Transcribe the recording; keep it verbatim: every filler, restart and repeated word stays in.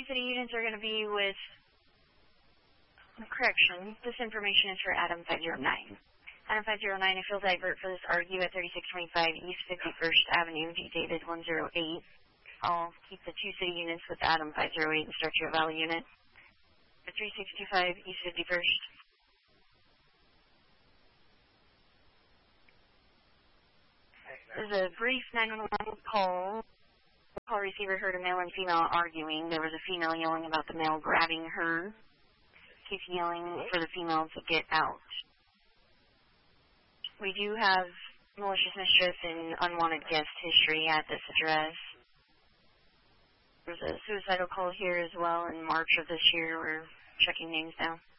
City units are going to be with, correction, this information is for Adam five zero nine. Adam five zero nine, I feel divert for this R U at thirty-six twenty-five East fifty-first Avenue, G David one zero eight. I'll keep the two city units with Adam five zero eight and start your Valley unit at thirty-six twenty-five East fifty-first. There's a brief nine one one call. The call receiver heard a male and female arguing. There was a female yelling about the male grabbing her. Keeps yelling for the female to get out. We do have malicious mischief and unwanted guest history at this address. There's a suicidal call here as well in March of this year. We're checking names now.